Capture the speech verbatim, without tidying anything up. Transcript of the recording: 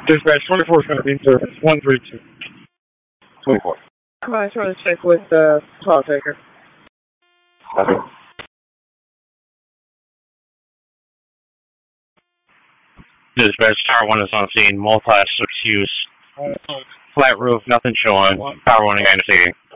Dispatch, twenty-four is going to be in service. one three two. twenty-four. Come on, I just want to check with the uh, call taker. Okay. Dispatch, Tower one is on scene. Multi-use. Flat roof, nothing showing. Power one again to see.